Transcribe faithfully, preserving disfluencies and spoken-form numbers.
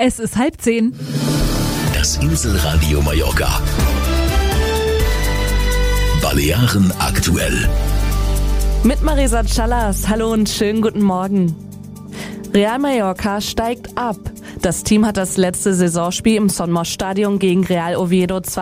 Es ist halb zehn. Das Inselradio Mallorca. Balearen aktuell. Mit Marisa Callas. Hallo und schönen guten Morgen. Real Mallorca steigt ab. Das Team hat das letzte Saisonspiel im Son Moix Stadion gegen Real Oviedo zwei